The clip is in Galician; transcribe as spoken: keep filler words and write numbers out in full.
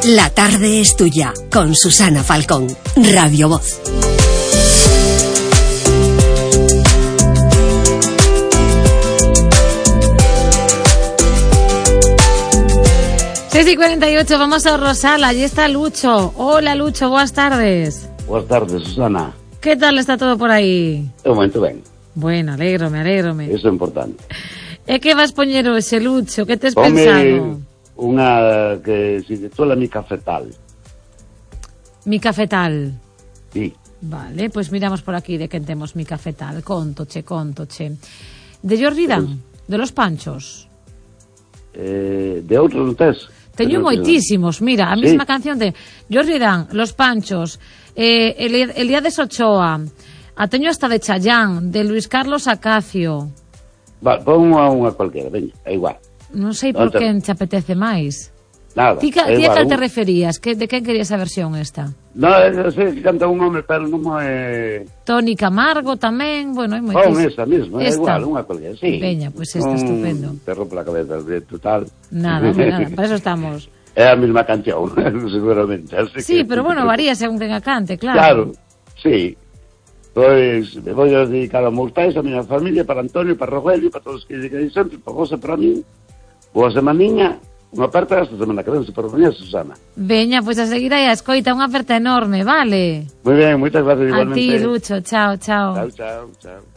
La tarde es tuya, con Susana Falcón, Radio Voz. seis y cuarenta y ocho, vamos a Rosal, allí está Lucho. Hola Lucho, buenas tardes. Buenas tardes, Susana. ¿Qué tal está todo por aí? De momento ben. Bueno, alégrome, alégrome. Eso é importante. E que vas poñer hoxe, Lucho? Que tes Pome pensado? unha que se titula Mi Cafetal. Mi cafetal. Sí. Vale, pues miramos por aquí de quen temos Mi Cafetal. Contoche, contoche. De Jordi Dan, de Los Panchos. Eh, de outros non tes? Teño moitísimos, mira, a Sí. mesma canción de Jordi Dan, Los Panchos, eh, Eli- Elías Ochoa, a teño hasta de Chayán, de Luis Carlos Acacio. Va, pon unha, unha cualquera, veña, é igual. Non sei Non por te- quen te apetece máis. Nada, Ti, ca, é ti a igual. cal te un- referías? Que, de quen querías a versión esta? No, eu sei que canta un home, pero non é... Toni Camargo tamén, bueno, hai Pon moitísimos. esa mesmo, é Esta. igual, unha cualquiera, sí. Veña, pues esta, Non estupendo. te rompe la cabeza, de total. Nada, hombre, nada, para eso estamos. É a mesma canción, seguramente. Así Sí, que- pero bueno, varía según quen a cante, claro. Claro, sí. Pois me vou a dedicar a meus pais, a miña familia, para Antonio, para Rogelio, para todos os que lleguei sempre, para vos e para mí. Boa semaniña, unha aperta esta semana que ven, se por mañá, Susana. Veña, pois pues a seguir aí a escoita, unha aperta enorme, vale? Moi ben, moitas gracias A igualmente. ti, Lucho, chao, chao. Chao, chao, chao.